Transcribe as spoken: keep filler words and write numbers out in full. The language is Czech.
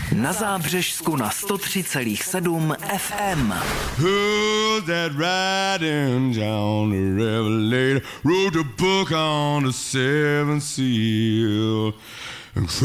Na Zábřežsku na sto tři celá sedm F M. Who's that riding down the Revelator? Wrote a book on the seven seal.